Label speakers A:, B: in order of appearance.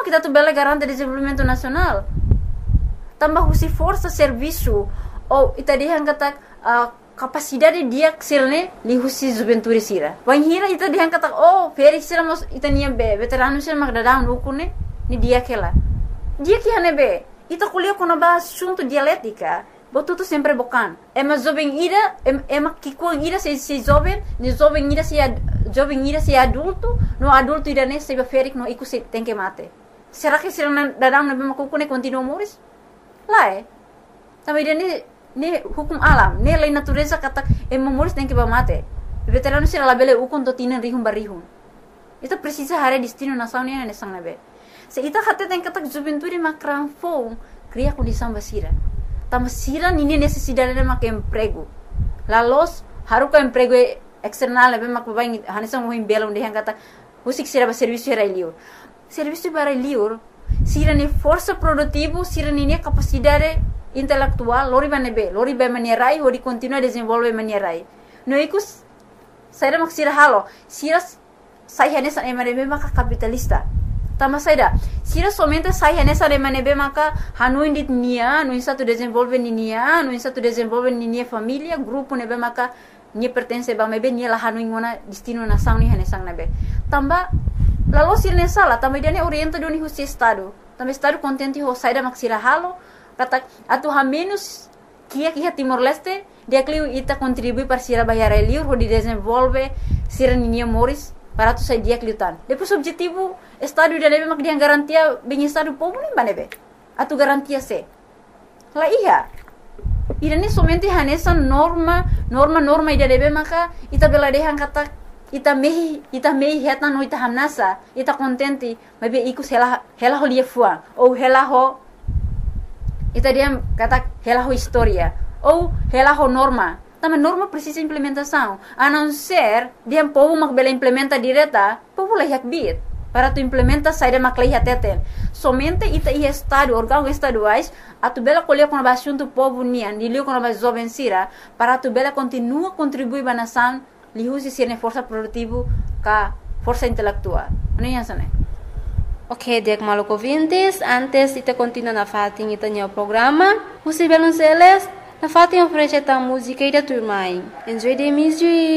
A: kita tu bela garante desenvolvimento nacional. Tambah husi força serviço ou ita dihan kata capacidade dia silne li husi juventude sira. Wan hira ita dihan kata feri sira mos ita niam be veterano sira magdadam lukune ni dia kela. Dia que hanebe ita kuliah kono ba assunto dialética. Botuto sempre bocan. Ema jovem ira, ema kikuang ira se jovem, ni jovem ira se adulto, no adulto ira ne se beferik no iku se tem que mate. Será que sira dadam na bema kukune continua moris? Lá Também ira ne hukum alam, ne lei natureza kata ema moris tem que ba mate. Veterano sira labele ukon to tinan rihum barihum. Ita precisa hare destino nação ne sang nabe. Se ita hatte tem kata juventude makran fo, cria condição basira. Tama sira nini necessidade de mak emprego. Lalos haruka emprego external be mak babai hanesa mo himbela onde han kata usik sira ba serviço era liur. Serviço para liur sira ni força produtivo, sira ni capacidade intelectual, lori ba manierai hori continua desenvolve manierai. No ikus saira mak sira halo, sira sai hanesa emane mak capitalista. Tama saida, sira somente sai nessa remanebe maka hanu indit nia, no insa tu desenvolve nia, no insa tu desenvolve nia família, grupo nebe maka nia pertence ba mebe nia la hanu ingona destino nação ni hanesang nebe. Tamba lalo sira nessa la, tamba dia ne orienta doni husi estado. Tamba estado contente ho saida mak sira halo, kata atu ha menos kia Timor Leste, dia kliu ita contribui para sira bayar liur ho di desenvolve sira nia moris para tu sai dia kliutan. Depois objetivo estado da nebe mak dia garantia bem estado povo nem banebe. Atu garantia se. La iya. Ida ni somente hanesa norma ida nebe maka ita bela dehan kata ita mehi heta no ita hanasa, ita contente, mabe iku hela ho lia fua ou hela ho ita dia kata hela ho historia ou hela ho norma. Também norma precisa implementação. A não ser dia povo mak bela implementa direta, povo lehiak bit. Para tu implementa saída mak lehiak teten. Somente ita ia estado, órgãos estaduais, a tu bela colher com a assunto povo nian, dilio com a jovem sira, para tu bela continua contribuir para a nação, lihusi sirne força produtiva ka força intelectual. Não é isso, né?
B: Ok, Diak Maluco Vintes, antes ita continua na fatin ita nyo programa, musi belum seles. Na fatin oferece a música e da turma. Enjoy the music.